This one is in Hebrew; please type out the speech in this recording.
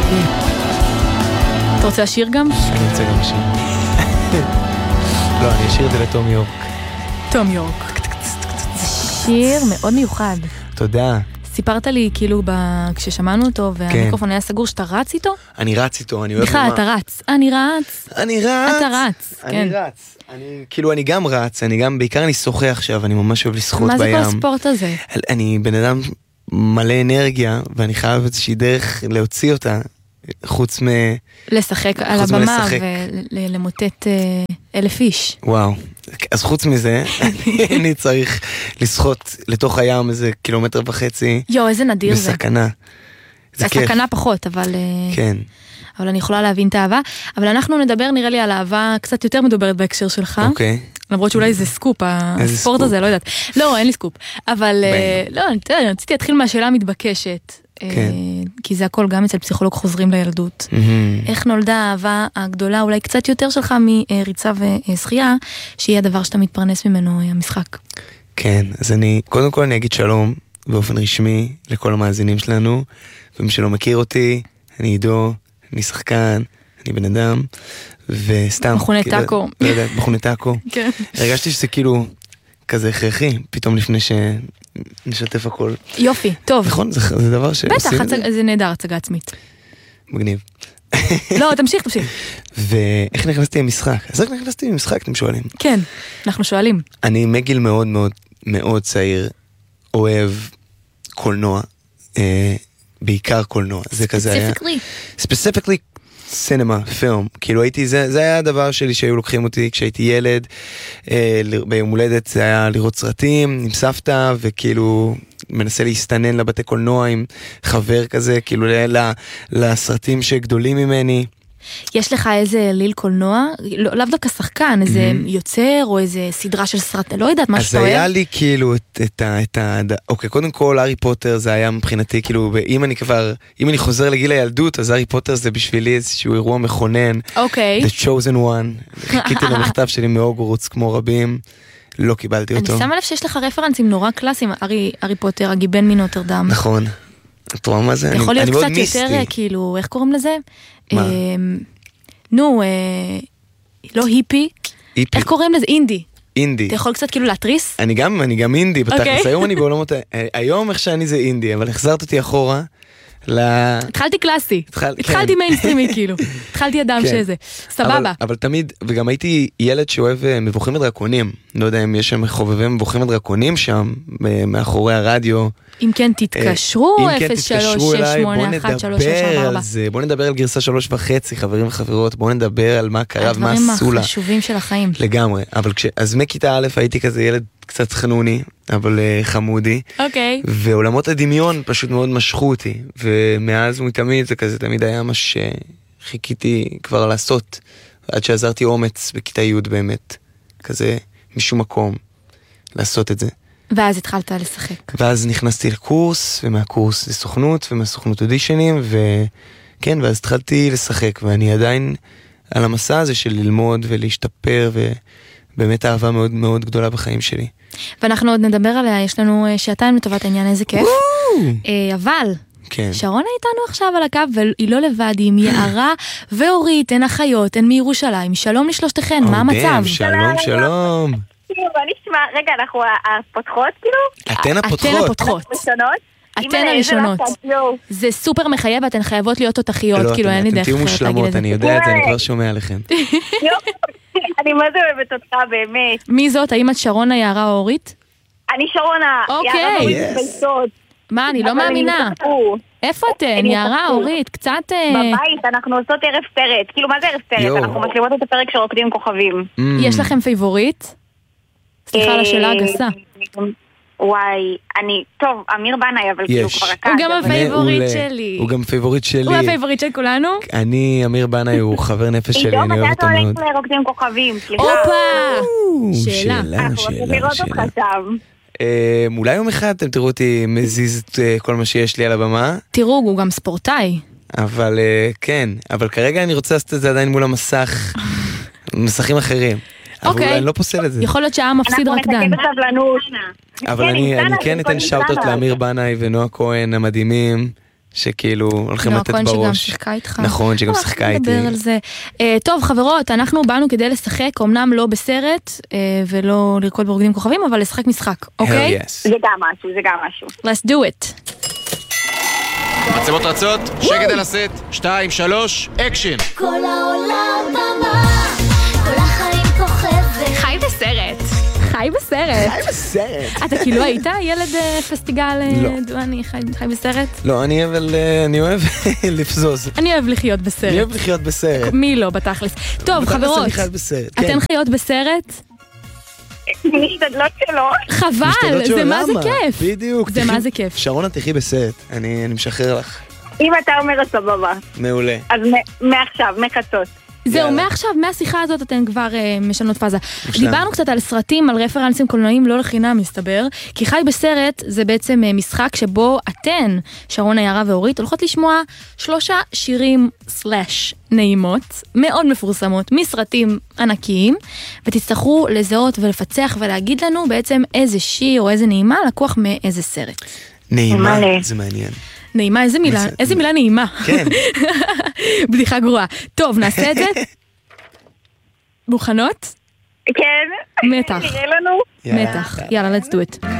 אתה רוצה לשיר גם? אני רוצה גם לשיר. לא, אני אשיר את זה לתום יורק. תום יורק. זה שיר מאוד מיוחד. תודה. סיפרת לי כאילו כששמענו אותו והמיקרופון היה סגור שאתה רץ איתו? אני רץ איתו, אני אוהב בכלל, אתה רץ. אני רץ. אתה רץ, כן. אני רץ. כאילו אני גם רץ, בעיקר אני שוחה עכשיו, אני ממש אוהב לשחות בים. מה זה כל הספורט הזה? אני בן אדם מלא אנרגיה, ואני חייב איזושהי דרך להוציא אותה, חוץ לשחק על הבמה ולמוטט 1,000 איש. וואו. אז חוץ מזה, אני צריך לשחות לתוך הים איזה 1.5 קילומטר. יו, איזה נדיר זה. בסכנה. זה כיף. הסכנה פחות, אבל... כן. אבל אני יכולה להבין את האהבה. אבל אנחנו נדבר נראה לי על אהבה קצת יותר מדוברת בהקשר שלך. אוקיי. למרות שאולי זה סקופ, הספורט הזה, לא יודעת. לא, אין לי סקופ. אבל לא, אני רציתי להתחיל מהשאלה המתבקשת. כי זה הכל גם אצל פסיכולוג חוזרים לילדות. איך נולדה האהבה הגדולה, אולי קצת יותר שלך מריצה ושחייה, שהיא הדבר שאתה מתפרנס ממנו, המשחק. כן, אז קודם כל אני אגיד שלום באופן רשמי לכל המאזינים שלנו, ומי שלא מכיר אותי, אני עידו, אני שחקן, אני בן אדם, וסתם... מכונה טאקו. לא יודע, מכונה טאקו. כן. הרגשתי שזה כאילו כזה הכרחי, פתאום לפני שנשתף הכל. יופי, טוב. נכון, זה דבר שעושים את זה. בטח, זה נהדר, הצגה עצמית. מגניב. לא, תמשיך. ואיך נכנסתי למשחק? אז איך נכנסתי למשחק, אתם שואלים? כן, אנחנו שואלים. אני מגיל מאוד מאוד מאוד צעיר, אוהב קולנוע, בעיקר קולנוע. זה כזה היה... ספציפיקלי סינמה, פילם. כאילו הייתי, זה היה הדבר שלי שהיו לוקחים אותי כשהייתי ילד, ביום הולדת זה היה לראות סרטים עם סבתא, וכאילו מנסה להסתנן לבתי קולנוע עם חבר כזה, כאילו לסרטים שגדולים ממני. יש לך איזה ליל קולנוע? לאו דווקא שחקן, איזה יוצר או איזה סדרה של סרט, לא יודעת מה שאתה אוהב. אז היה לי כאילו אוקיי, קודם כל הארי פוטר זה היה מבחינתי, כאילו, אם אני חוזר לגיל הילדות, אז הארי פוטר זה בשבילי איזשהו אירוע מכונן. אוקיי. The Chosen One. חיכיתי למכתב שלי מהוגוורטס כמו רבים, לא קיבלתי אותו. אני שמה לב שיש לך רפרנסים נורא קלאסיים, הארי פוטר, הגיבן מנוטרדם. נכון. את רואה מה זה? יכול להיות קצת יותר, כאילו, איך קוראים לזה? מה? נו, לא היפי. איך קוראים לזה? אינדי. אתה יכול קצת כאילו להטריס? אני גם אינדי, בתכלס. היום אני בעולמות... היום איך שאני זה אינדי, אבל החזרת אותי אחורה התחלתי קלאסי. התחלתי מיינסטרימי, כאילו. התחלתי אדם שזה. סבבה. אבל תמיד, וגם הייתי ילד שאוהב מבוכים ודרקונים. לא יודע אם יש שם חובבים מבוכים ודרקונים שם, מאחורי הרדיו. אם כן תתקשרו, 03-681-3344. בוא נדבר על גרסה 3.5, חברים וחברות, בוא נדבר על מה קרה ומה עשו לה. הדברים החשובים של החיים. לגמרי, אבל אז מכיתה א' הייתי כזה ילד קצת חנוני, אבל חמודי. אוקיי. ועולמות הדמיון פשוט מאוד משכו אותי, ומאז ומתמיד זה כזה תמיד היה מה שחיכיתי כבר לעשות, עד שעזרתי אומץ בכיתה י' באמת, כזה משום מקום לעשות את זה. ואז התחלת לשחק. ואז נכנסתי לקורס, ומהקורס לסוכנות, ומהסוכנות אודישנים, וכן, ואז התחלתי לשחק, ואני עדיין על המסע הזה של ללמוד ולהשתפר, ובאמת אהבה מאוד מאוד גדולה בחיים שלי. ואנחנו עוד נדבר עליה, יש לנו שעתיים לטובת העניין, איזה כיף. אבל... כן. שרונה איתנו עכשיו על הקו, והיא לא לבד, היא מיערה ואורית, הן אחיות, הן מירושלים. שלום לשלושתכן, מה המצב? שלום. בוא נשמע, רגע, אנחנו הפותחות כאילו? אתן הפותחות. אתן הראשונות. זה סופר מחייב, אתן חייבות להיות תותחיות, כאילו אין לי דרך אחרת להגיד את זה. אתן תהיו מושלמות, אני יודע את זה, אני כבר שומע עליכם. אני מה זה אוהבת אותך, באמת. מי זאת? האם את שרונה, יערה או אורית? אני שרונה, יערה אורית בביתות. מה, אני לא מאמינה. איפה אתן? יערה, אורית, קצת... בבית, אנחנו עושות ערב סרט. כאילו, מה זה ערב סרט? אנחנו משלימות את הפרק שרוקדים כוכבים. יש לכם פייבוריט? סליחה על השאלה הגסה. וואי, טוב, אמיר בנאי, אבל כאילו כבר הקל. הוא גם הפייבוריט שלי. הוא גם פייבוריט שלי. הוא הפייבוריט של כולנו? אמיר בנאי הוא חבר נפש שלי, אני אוהב אותו מאוד. מתי אתה הולך לרוקדים כוכבים? סליחה. שאלה. אנחנו רוצים לראות אותך שם. אולי יום אחד אתם תראו אותי מזיז את כל מה שיש לי על הבמה. תראו, הוא גם ספורטאי. אבל כן, אבל כרגע אני רוצה לעשות את זה עדיין מול המסך, מסכים אחרים. אבל אני לא פוסל את זה. יכול להיות שהעם מפסיד רקדן. אנחנו נחכה בסבלנות. אבל אני כן אתן שאוטות לאמיר בנאי ונועה כהן המדהימים, שכאילו הולכים לתת בראש. נכון, שגם שיחקה איתך. נכון, שגם שיחקה איתי. נדבר על זה. טוב, חברות, אנחנו באנו כדי לשחק, אמנם לא בסרט, ולא לרקוד ברוקדים כוכבים, אבל לשחק משחק, אוקיי? זה גם משהו. Let's do it. מצלמות רצות, שקט על הסט, 2, 3, אקשן. כל העולם במה, כל החיים כוכבת. חי בסרט. אתה כאילו היית ילד פסטיגל דואני, חי בסרט? לא, אני אוהב לפזוז. אני אוהב לחיות בסרט. מי לא, בתכלס. טוב, חברות, אתן חיות בסרט? משתדלות שלא. חבל, זה מה זה כיף. בדיוק. זה מה זה כיף. שרונה, תחי בסרט, אני משחרר לך. אם אתה אומר סבבה. מעולה. אז מעכשיו, מחצות. זהו, מעכשיו, מהשיחה הזאת אתן כבר משנות פאזה. דיברנו קצת על סרטים, על רפרנסים קולנועיים, לא לחינם מסתבר, כי חי בסרט זה בעצם משחק שבו אתן, שרונה, יערה ואורית, הולכות לשמוע 3 שירים נעימות, מאוד מפורסמות, מסרטים ענקיים, ותצטרכו לזהות ולפצח ולהגיד לנו בעצם איזה שיר או איזה נעימה לקוח מאיזה סרט. נעימה, זה מעניין. נעימה, איזה מילה נעימה. כן. בדיחה גרועה. טוב, נעשה את זה? מוכנות? כן. מתח. יאללה, let's do it.